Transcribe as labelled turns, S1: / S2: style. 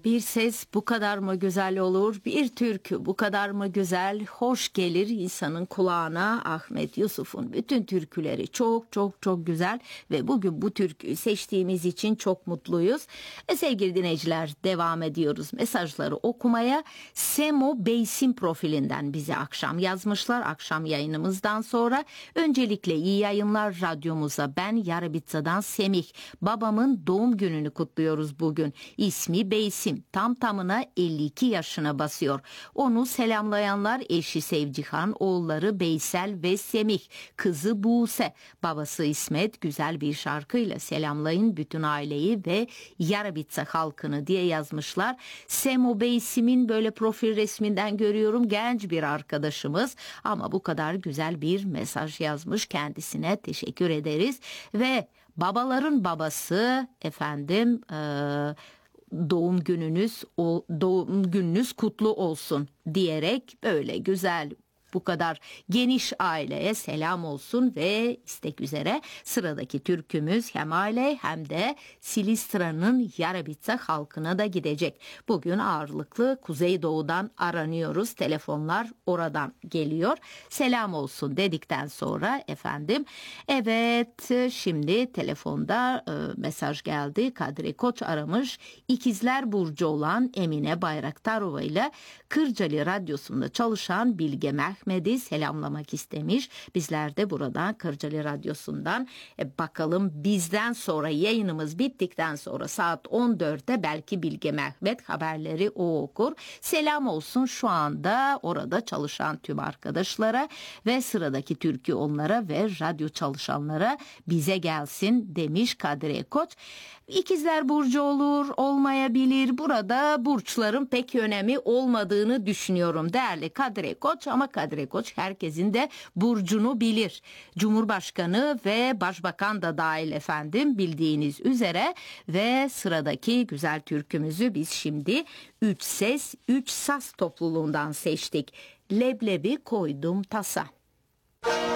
S1: Bir ses bu kadar mı güzel olur? Bir türkü bu kadar mı güzel? Hoş gelir insanın kulağına. Ahmet Yusuf'un bütün türküleri çok çok çok güzel ve bugün bu türküyü seçtiğimiz için çok mutluyuz. Ve sevgili dinleyiciler, devam ediyoruz mesajları okumaya. Semo Beysim profilinden bize akşam yazmışlar. Akşam yayınımızdan sonra öncelikle iyi yayınlar radyomuza. Ben Yarabitsa'dan Semih. Babamın doğum gününü kutluyoruz bugün. İsmi Beysim. Tam tamına 52 yaşına basıyor. Onu selamlayanlar eşi Sevcihan, oğulları Beysel ve Semih, kızı Buse, babası İsmet. Güzel bir şarkıyla selamlayın bütün aileyi ve Yarabitsa halkını diye yazmışlar. Semo Beysim'in böyle profil resminden görüyorum, genç bir arkadaşımız ama bu kadar güzel bir mesaj yazmış, kendisine teşekkür ederiz. Ve babaların babası efendim doğum gününüz kutlu olsun diyerek böyle güzel, bu kadar geniş aileye selam olsun ve istek üzere sıradaki türkümüz hem aile hem de Silistra'nın Yarabitsa halkına da gidecek. Bugün ağırlıklı Kuzeydoğu'dan aranıyoruz. Telefonlar oradan geliyor. Selam olsun dedikten sonra efendim. Evet, şimdi telefonda mesaj geldi. Kadri Koç aramış. İkizler Burcu olan Emine Bayraktarova ile Kırcalı Radyosu'nda çalışan Bilge Mehmet'i selamlamak istemiş. Bizler de buradan Kırcalı Radyosu'ndan bakalım bizden sonra, yayınımız bittikten sonra saat 14'te belki Bilge Mehmet haberleri o okur. Selam olsun şu anda orada çalışan tüm arkadaşlara ve sıradaki türkü onlara ve radyo çalışanlara bize gelsin demiş Kadri Koç. İkizler Burcu olur, olmayabilir. Burada burçların pek önemi olmadığını düşünüyorum değerli Kadri Koç, ama Kadri Koç herkesin de burcunu bilir. Cumhurbaşkanı ve başbakan da dahil efendim, bildiğiniz üzere. Ve sıradaki güzel türkümüzü biz şimdi 3 ses 3 saz topluluğundan seçtik. Leblebi koydum tasa.